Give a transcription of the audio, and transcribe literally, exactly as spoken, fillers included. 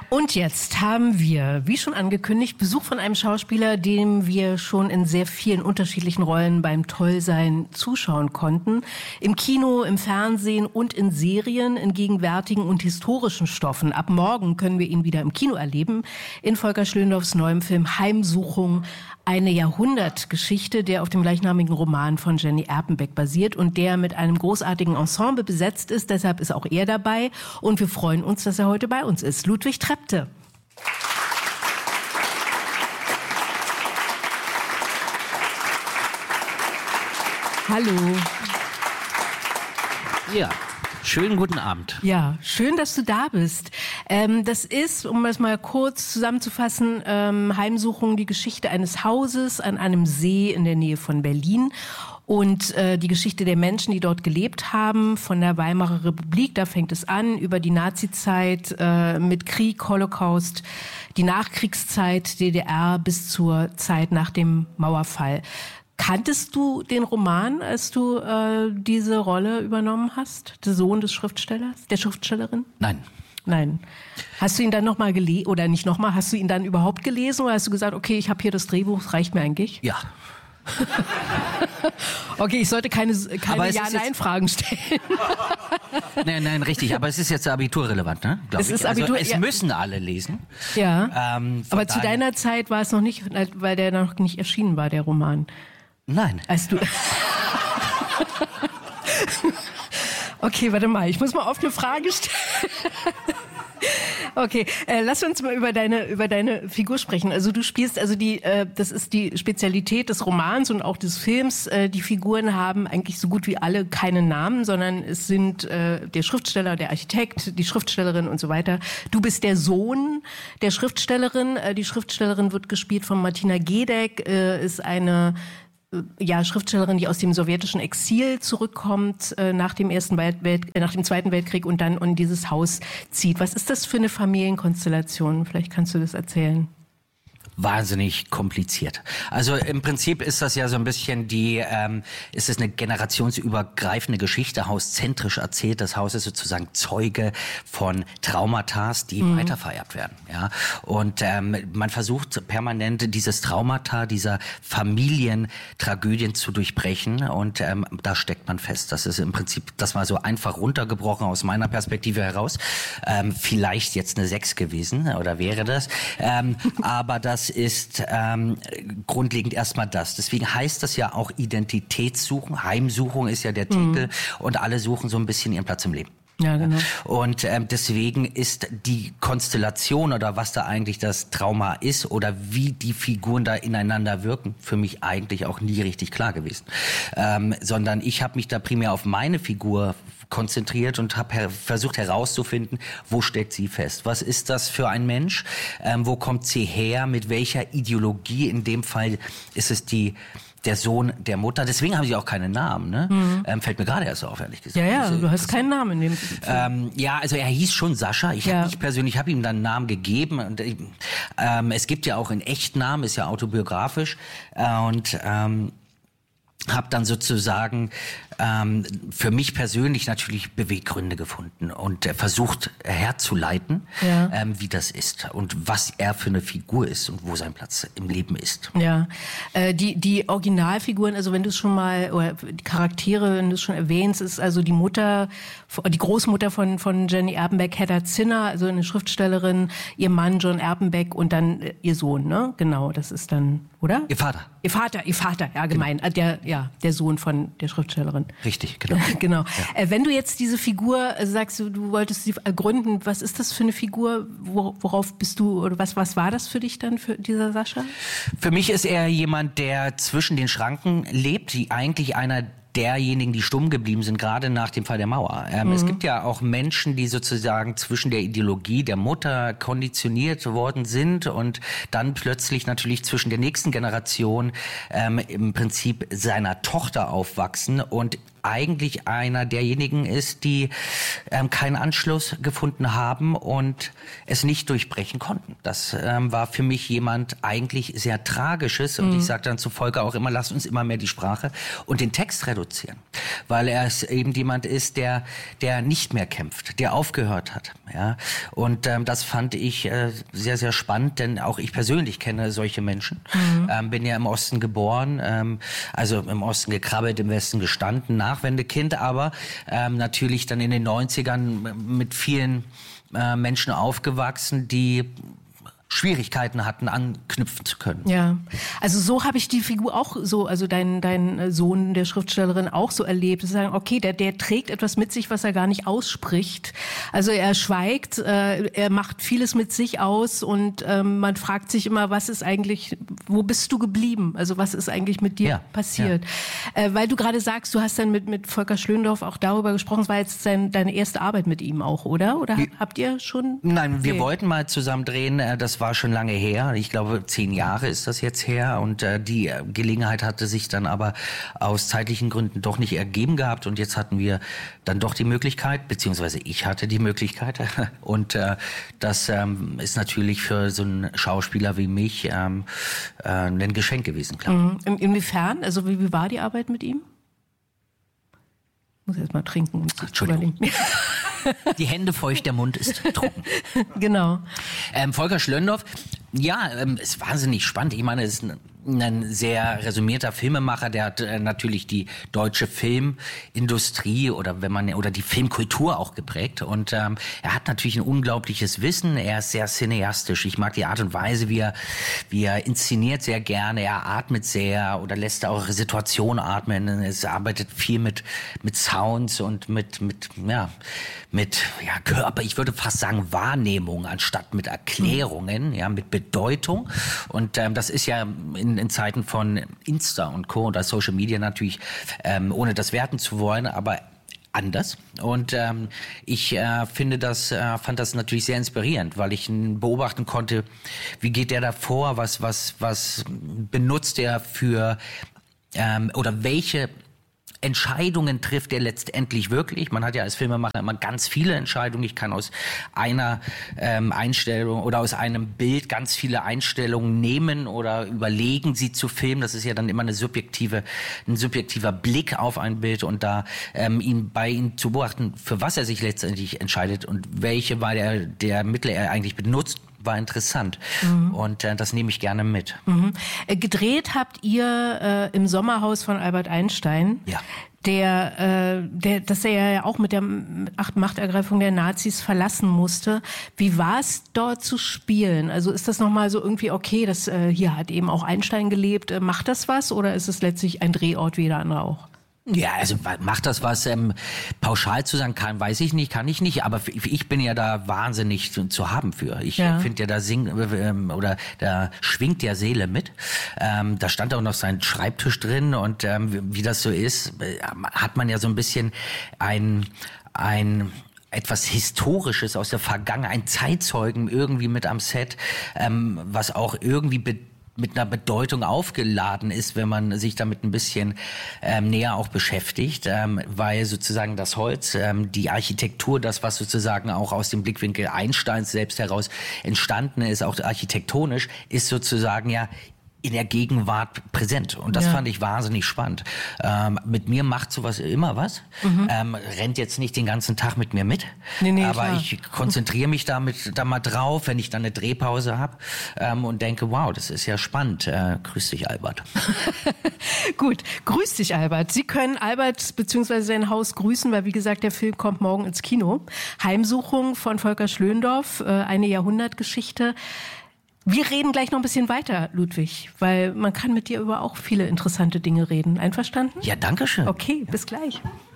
Und jetzt haben wir, wie schon angekündigt, Besuch von einem Schauspieler, dem wir schon in sehr vielen unterschiedlichen Rollen beim Tollsein zuschauen konnten. Im Kino, im Fernsehen und in Serien, in gegenwärtigen und historischen Stoffen. Ab morgen können wir ihn wieder im Kino erleben. In Volker Schlöndorffs neuem Film Heimsuchung. Eine Jahrhundertgeschichte, der auf dem gleichnamigen Roman von Jenny Erpenbeck basiert und der mit einem großartigen Ensemble besetzt ist. Deshalb ist auch er dabei und wir freuen uns, dass er heute bei uns ist. Ludwig Trepte. Hallo. Ja. Schönen guten Abend. Ja, schön, dass du da bist. Ähm, das ist, um das mal kurz zusammenzufassen, ähm, Heimsuchung, die Geschichte eines Hauses an einem See in der Nähe von Berlin. Und äh, die Geschichte der Menschen, die dort gelebt haben, von der Weimarer Republik, da fängt es an, über die Nazizeit äh, mit Krieg, Holocaust, die Nachkriegszeit, D D R bis zur Zeit nach dem Mauerfall. Kanntest du den Roman, als du äh, diese Rolle übernommen hast? Der Sohn des Schriftstellers, der Schriftstellerin? Nein. Nein. Hast du ihn dann nochmal gelesen, oder nicht nochmal, hast du ihn dann überhaupt gelesen oder hast du gesagt, okay, ich habe hier das Drehbuch, das reicht mir eigentlich? Ja. Okay, ich sollte keine, keine Ja-Nein-Fragen stellen. Nein, nein, richtig. Aber es ist jetzt abiturrelevant, ne? Glaub es ich. ist also Abitur, es ja. müssen alle lesen. Ja. Ähm, aber zu deiner Zeit war es noch nicht, weil der noch nicht erschienen war, der Roman. Nein. Als du. Okay, warte mal, ich muss mal auf eine Frage stellen. Okay, äh, lass uns mal über deine über deine Figur sprechen. Also du spielst, also die, äh, das ist die Spezialität des Romans und auch des Films. Äh, die Figuren haben eigentlich so gut wie alle keinen Namen, sondern es sind äh, der Schriftsteller, der Architekt, die Schriftstellerin und so weiter. Du bist der Sohn der Schriftstellerin. Äh, die Schriftstellerin wird gespielt von Martina Gedeck, äh, ist eine ja, Schriftstellerin, die aus dem sowjetischen Exil zurückkommt äh, nach dem ersten Welt, Welt, äh, nach dem Zweiten Weltkrieg und dann in dieses Haus zieht. Was ist das für eine Familienkonstellation? Vielleicht kannst du das erzählen. Wahnsinnig kompliziert. Also im Prinzip ist das ja so ein bisschen die, ähm, ist es eine generationsübergreifende Geschichte, hauszentrisch erzählt. Das Haus ist sozusagen Zeuge von Traumata, die mhm. weitervererbt werden. Ja, und ähm, man versucht permanent dieses Traumata, dieser Familientragödien zu durchbrechen und ähm, da steckt man fest. Das ist im Prinzip, das mal so einfach runtergebrochen aus meiner Perspektive heraus. Ähm, vielleicht jetzt eine sechs gewesen oder wäre das, ähm, aber das ist ähm, grundlegend erstmal das. Deswegen heißt das ja auch Identitätssuchen. Heimsuchung ist ja der mhm. Titel. Und alle suchen so ein bisschen ihren Platz im Leben. Ja, genau. Und ähm, deswegen ist die Konstellation oder was da eigentlich das Trauma ist oder wie die Figuren da ineinander wirken, für mich eigentlich auch nie richtig klar gewesen. Ähm, sondern ich habe mich da primär auf meine Figur konzentriert und habe her- versucht herauszufinden, wo steckt sie fest? Was ist das für ein Mensch? Ähm, wo kommt sie her? Mit welcher Ideologie? In dem Fall ist es die der Sohn der Mutter. Deswegen haben sie auch keinen Namen. Ne? Mhm. Ähm, fällt mir gerade erst auf, ehrlich gesagt. Ja, ja, also, du hast keinen Namen in dem Film. Ähm, ja, also er hieß schon Sascha. Ich, ja. ich persönlich habe ihm dann einen Namen gegeben. Und, ähm, es gibt ja auch einen echten Namen, ist ja autobiografisch. Äh, und ähm, habe dann sozusagen ähm, für mich persönlich natürlich Beweggründe gefunden und äh, versucht herzuleiten, ja. ähm, wie das ist und was er für eine Figur ist und wo sein Platz im Leben ist. Ja, äh, die die Originalfiguren, also wenn du es schon mal, oder die Charaktere, wenn du es schon erwähnst, ist also die Mutter, die Großmutter von von Jenny Erpenbeck, Hedda Zinner, also eine Schriftstellerin, ihr Mann John Erpenbeck und dann äh, ihr Sohn, ne? Genau, das ist dann, oder? Ihr Vater. Ihr Vater, ihr Vater, ja, gemein, genau. der ja, der Sohn von der Schriftstellerin. Richtig, genau. genau. Ja. Äh, wenn du jetzt diese Figur, äh, sagst du, du wolltest sie ergründen, was ist das für eine Figur? Wo, worauf bist du, oder was, was war das für dich dann, für dieser Sascha? Für mich ist er jemand, der zwischen den Schranken lebt, die eigentlich einer derjenigen, die stumm geblieben sind, gerade nach dem Fall der Mauer. Ähm, mhm. Es gibt ja auch Menschen, die sozusagen zwischen der Ideologie der Mutter konditioniert worden sind und dann plötzlich natürlich zwischen der nächsten Generation ähm, im Prinzip seiner Tochter aufwachsen und eigentlich einer derjenigen ist, die ähm, keinen Anschluss gefunden haben und es nicht durchbrechen konnten. Das ähm, war für mich jemand eigentlich sehr Tragisches und mhm. ich sage dann zu Volker auch immer, lasst uns immer mehr die Sprache und den Text reduzieren, weil er es eben jemand ist, der der nicht mehr kämpft, der aufgehört hat. Ja, und ähm, das fand ich äh, sehr, sehr spannend, denn auch ich persönlich kenne solche Menschen. Mhm. Ähm, bin ja im Osten geboren, ähm, also im Osten gekrabbelt, im Westen gestanden, Nachwendekind, aber ähm, natürlich dann in den neunzigern mit vielen äh, Menschen aufgewachsen, die Schwierigkeiten hatten, anknüpfen zu können. Ja, also so habe ich die Figur auch so, also dein, dein Sohn der Schriftstellerin auch so erlebt. Sie sagen, okay, der, der trägt etwas mit sich, was er gar nicht ausspricht. Also er schweigt, äh, er macht vieles mit sich aus und ähm, man fragt sich immer, was ist eigentlich, wo bist du geblieben? Also was ist eigentlich mit dir ja, passiert? Ja. Äh, weil du gerade sagst, du hast dann mit, mit Volker Schlöndorff auch darüber gesprochen, es war jetzt dein, deine erste Arbeit mit ihm auch, oder? Oder wir, habt ihr schon? Nein, wir okay. wollten mal zusammen drehen, das war schon lange her. Ich glaube, zehn Jahre ist das jetzt her. Und äh, die Gelegenheit hatte sich dann aber aus zeitlichen Gründen doch nicht ergeben gehabt. Und jetzt hatten wir dann doch die Möglichkeit, beziehungsweise ich hatte die Möglichkeit. Und äh, das ähm, ist natürlich für so einen Schauspieler wie mich ähm, äh, ein Geschenk gewesen, klar. Mhm. In, inwiefern? Also wie, wie war die Arbeit mit ihm? Ich muss erst mal trinken. Entschuldigung. Die Hände feucht, der Mund ist trocken. Genau. Ähm, Volker Schlöndorff, ja, ähm, ist wahnsinnig spannend. Ich meine, es ist ein, ein sehr resümierter Filmemacher, der hat äh, natürlich die deutsche Filmindustrie oder wenn man oder die Filmkultur auch geprägt. Und ähm, er hat natürlich ein unglaubliches Wissen. Er ist sehr cineastisch. Ich mag die Art und Weise, wie er, wie er inszeniert sehr gerne. Er atmet sehr oder lässt auch Situationen atmen. Es arbeitet viel mit mit Sounds und mit mit ja mit ja Körper. Ich würde fast sagen Wahrnehmung anstatt mit Erklärungen, ja mit Bedeutung. Und ähm, das ist ja in, in Zeiten von Insta und Co. oder Social Media natürlich, ähm, ohne das werten zu wollen, aber anders. Und ähm, ich äh, finde das, äh, fand das natürlich sehr inspirierend, weil ich beobachten konnte, wie geht der da vor, was, was, was benutzt er für ähm, oder welche Entscheidungen trifft er letztendlich wirklich. Man hat ja als Filmemacher immer ganz viele Entscheidungen. Ich kann aus einer ähm, Einstellung oder aus einem Bild ganz viele Einstellungen nehmen oder überlegen, sie zu filmen. Das ist ja dann immer eine subjektive, ein subjektiver Blick auf ein Bild und da ähm, ihn bei ihm zu beobachten, für was er sich letztendlich entscheidet und welche weil er, der Mittel er eigentlich benutzt, war interessant. Mhm. Und äh, das nehme ich gerne mit. Mhm. Äh, gedreht habt ihr äh, im Sommerhaus von Albert Einstein. Ja. Der, äh, der, dass er ja auch mit der Machtergreifung der Nazis verlassen musste. Wie war es dort zu spielen? Also ist das nochmal so irgendwie okay, dass äh, hier hat eben auch Einstein gelebt. Äh, macht das was oder ist es letztlich ein Drehort wie jeder andere auch? Ja, also macht das was ähm, pauschal zu sagen kann, weiß ich nicht, kann ich nicht, aber ich bin ja da wahnsinnig zu, zu haben für. Ich ja. finde ja, da singt ähm, oder da schwingt ja Seele mit. Ähm, da stand auch noch sein Schreibtisch drin und ähm, wie, wie das so ist, äh, hat man ja so ein bisschen ein ein etwas Historisches aus der Vergangenheit, ein Zeitzeugen irgendwie mit am Set, ähm, was auch irgendwie be- mit einer Bedeutung aufgeladen ist, wenn man sich damit ein bisschen ähm, näher auch beschäftigt, ähm, weil sozusagen das Holz, ähm, die Architektur, das, was sozusagen auch aus dem Blickwinkel Einsteins selbst heraus entstanden ist, auch architektonisch, ist sozusagen ja in der Gegenwart präsent. Und das ja. fand ich wahnsinnig spannend. Ähm, mit mir macht sowas immer was. Mhm. Ähm, rennt jetzt nicht den ganzen Tag mit mir mit. Nee, nee, aber klar. Ich konzentriere mich da, mit, da mal drauf, wenn ich dann eine Drehpause habe ähm, und denke, wow, das ist ja spannend. Äh, grüß dich, Albert. Gut, grüß dich, Albert. Sie können Albert bzw. sein Haus grüßen, weil wie gesagt, der Film kommt morgen ins Kino. Heimsuchung von Volker Schlöndorff, äh, eine Jahrhundertgeschichte. Wir reden gleich noch ein bisschen weiter, Ludwig, weil man kann mit dir über auch viele interessante Dinge reden. Einverstanden? Ja, danke schön. Okay, bis gleich.